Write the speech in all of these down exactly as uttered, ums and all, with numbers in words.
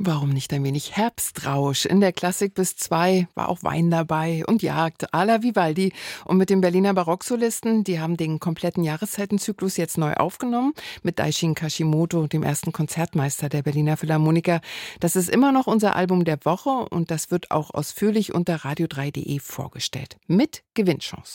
Warum nicht ein wenig Herbstrausch? In der Klassik bis zwei war auch Wein dabei und Jagd à la Vivaldi. Und mit den Berliner Barocksolisten, die haben den kompletten Jahreszeitenzyklus jetzt neu aufgenommen. Mit Daishin Kashimoto, dem ersten Konzertmeister der Berliner Philharmoniker. Das ist immer noch unser Album der Woche und das wird auch ausführlich unter radio drei punkt de vorgestellt. Mit Gewinnchance.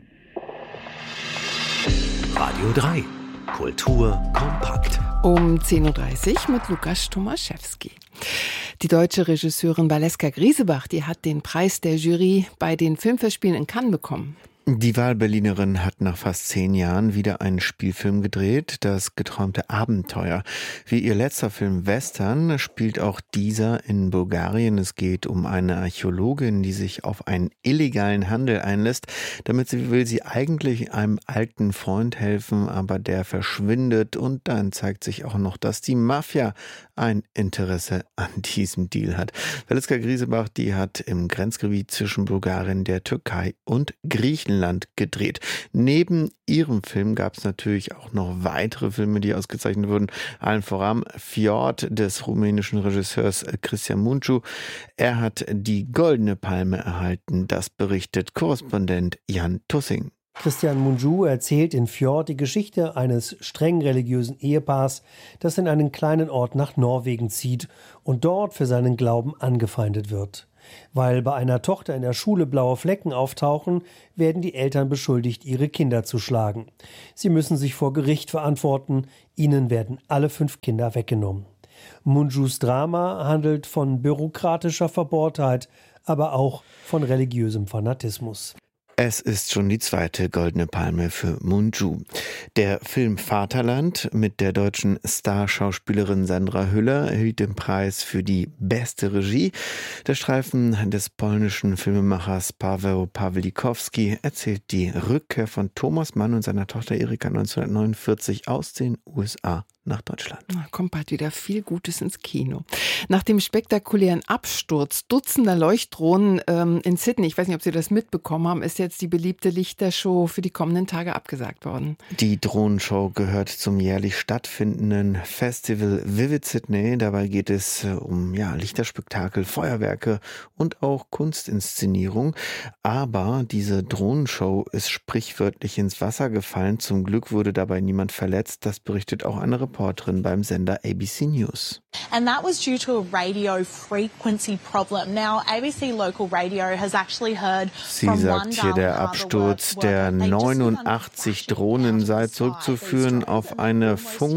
Radio drei. Kultur kompakt. Um zehn Uhr dreißig mit Lukas Tomaszewski. Die deutsche Regisseurin Valeska Griesebach, die hat den Preis der Jury bei den Filmfestspielen in Cannes bekommen. Die Wahlberlinerin hat nach fast zehn Jahren wieder einen Spielfilm gedreht, das geträumte Abenteuer. Wie ihr letzter Film Western spielt auch dieser in Bulgarien. Es geht um eine Archäologin, die sich auf einen illegalen Handel einlässt. Damit sie will sie eigentlich einem alten Freund helfen, aber der verschwindet. Und dann zeigt sich auch noch, dass die Mafia ein Interesse an diesem Deal hat. Valeska Griesebach, die hat im Grenzgebiet zwischen Bulgarien, der Türkei und Griechenland gedreht. Neben ihrem Film gab es natürlich auch noch weitere Filme, die ausgezeichnet wurden. Allen voran Fjord des rumänischen Regisseurs Cristian Mungiu. Er hat die Goldene Palme erhalten. Das berichtet Korrespondent Jan Tussing. Cristian Mungiu erzählt in Fjord die Geschichte eines streng religiösen Ehepaars, das in einen kleinen Ort nach Norwegen zieht und dort für seinen Glauben angefeindet wird. Weil bei einer Tochter in der Schule blaue Flecken auftauchen, werden die Eltern beschuldigt, ihre Kinder zu schlagen. Sie müssen sich vor Gericht verantworten, ihnen werden alle fünf Kinder weggenommen. Mungius Drama handelt von bürokratischer Verbohrtheit, aber auch von religiösem Fanatismus. Es ist schon die zweite Goldene Palme für Mungiu. Der Film Vaterland mit der deutschen Starschauspielerin Sandra Hüller erhielt den Preis für die beste Regie. Der Streifen des polnischen Filmemachers Paweł Pawlikowski erzählt die Rückkehr von Thomas Mann und seiner Tochter Erika neunzehnhundertneunundvierzig aus den U S A nach Deutschland. Na, kommt bald wieder viel Gutes ins Kino. Nach dem spektakulären Absturz dutzender Leuchtdrohnen ähm, in Sydney, ich weiß nicht, ob Sie das mitbekommen haben, ist jetzt die beliebte Lichtershow für die kommenden Tage abgesagt worden. Die Drohnenshow gehört zum jährlich stattfindenden Festival Vivid Sydney. Dabei geht es um ja, Lichterspektakel, Feuerwerke und auch Kunstinszenierung. Aber diese Drohnenshow ist sprichwörtlich ins Wasser gefallen. Zum Glück wurde dabei niemand verletzt. Das berichtet auch eine Reporterin beim Sender A B C News. And that was due to a radio frequency problem. Now, A B C local radio has actually heard Sie sagt hier, der Absturz der neunundachtzig Drohnen sei zurückzuführen auf eine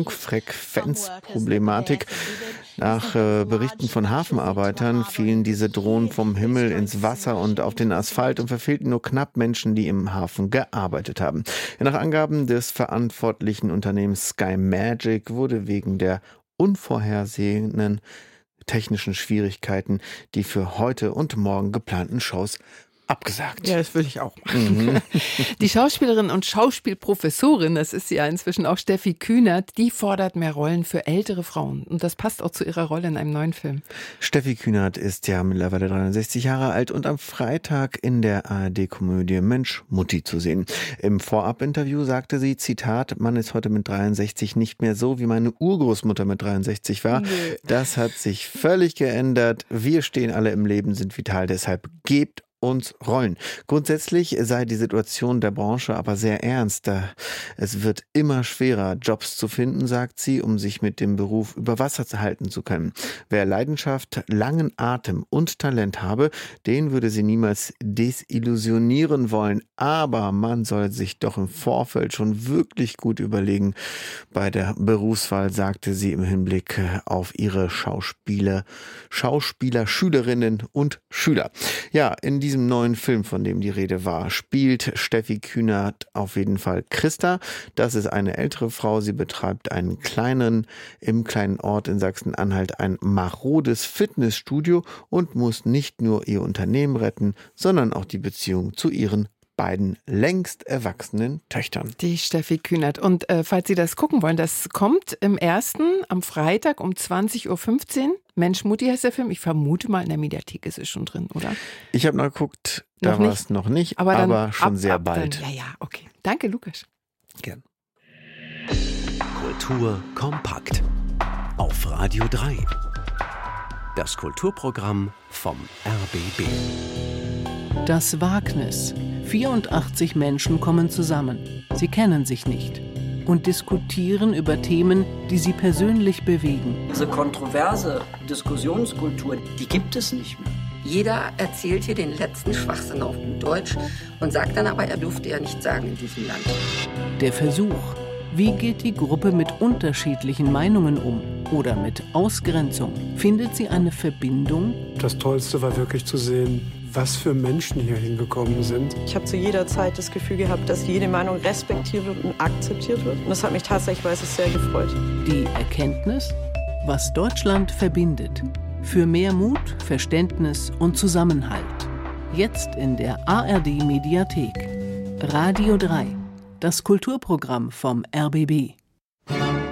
Funkfrequenzproblematik. Nach äh, Berichten von Hafenarbeitern fielen diese Drohnen vom Himmel ins Wasser und auf den Asphalt und verfehlten nur knapp Menschen, die im Hafen gearbeitet haben. Nach Angaben des verantwortlichen Unternehmens Sky Magic wurde wegen der unvorhersehenen technischen Schwierigkeiten die für heute und morgen geplanten Shows abgesagt. Ja, das würde ich auch machen. Mhm. Die Schauspielerin und Schauspielprofessorin, das ist sie ja inzwischen auch, Steffi Kühnert, die fordert mehr Rollen für ältere Frauen. Und das passt auch zu ihrer Rolle in einem neuen Film. Steffi Kühnert ist ja mittlerweile dreiundsechzig Jahre alt und am Freitag in der A R D-Komödie Mensch, Mutti zu sehen. Im Vorab-Interview sagte sie, Zitat, man ist heute mit dreiundsechzig nicht mehr so, wie meine Urgroßmutter mit dreiundsechzig war. Nee. Das hat sich völlig geändert. Wir stehen alle im Leben, sind vital, deshalb gebt uns Rollen. Grundsätzlich sei die Situation der Branche aber sehr ernst. Es wird immer schwerer, Jobs zu finden, sagt sie, um sich mit dem Beruf über Wasser halten zu können. Wer Leidenschaft, langen Atem und Talent habe, den würde sie niemals desillusionieren wollen. Aber man soll sich doch im Vorfeld schon wirklich gut überlegen. Bei der Berufswahl sagte sie im Hinblick auf ihre Schauspieler, Schauspieler, Schülerinnen und Schüler. Ja, in diesem diesem neuen Film, von dem die Rede war, spielt Steffi Kühnert auf jeden Fall Christa. Das ist eine ältere Frau. Sie betreibt einen kleinen, im kleinen Ort in Sachsen-Anhalt ein marodes Fitnessstudio und muss nicht nur ihr Unternehmen retten, sondern auch die Beziehung zu ihren beiden längst erwachsenen Töchtern. Die Steffi Kühnert. Und äh, falls Sie das gucken wollen, das kommt im ersten am Freitag um zwanzig Uhr fünfzehn. Mensch, Mutti heißt der Film. Ich vermute mal, in der Mediathek ist es schon drin, oder? Ich habe noch geguckt, da war es noch nicht, aber, aber schon ab, sehr ab bald. Dann. Ja, ja, okay. Danke, Lukas. Gern. Kultur kompakt auf Radio drei. Das Kulturprogramm vom R B B. Das Wagnis. vierundachtzig Menschen kommen zusammen. Sie kennen sich nicht und diskutieren über Themen, die sie persönlich bewegen. Diese kontroverse Diskussionskultur, die gibt es nicht mehr. Jeder erzählt hier den letzten Schwachsinn auf gut Deutsch und sagt dann aber, er durfte ja nichts sagen in diesem Land. Der Versuch. Wie geht die Gruppe mit unterschiedlichen Meinungen um oder mit Ausgrenzung? Findet sie eine Verbindung? Das Tollste war wirklich zu sehen, was für Menschen hier hingekommen sind. Ich habe zu jeder Zeit das Gefühl gehabt, dass jede Meinung respektiert wird und akzeptiert wird. Und das hat mich tatsächlich sehr gefreut. Die Erkenntnis, was Deutschland verbindet. Für mehr Mut, Verständnis und Zusammenhalt. Jetzt in der A R D Mediathek. Radio drei. Das Kulturprogramm vom R B B.